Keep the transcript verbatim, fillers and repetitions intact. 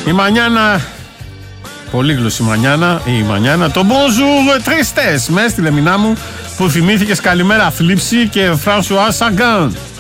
Η Μανιάνα, πολύγλωση Μανιάνα, η Μανιάνα, το bonjour tristes, με έστειλε μηνά μου που θυμήθηκες καλημέρα Φλίψη και Φρανσουά Σαγκάν.